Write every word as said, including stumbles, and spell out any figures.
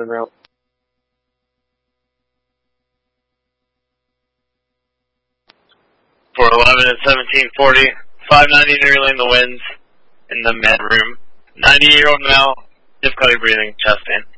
en route. four eleven at seventeen forty, five ninety nearly in the winds in the med room. ninety-eight on now, difficulty breathing, chest in.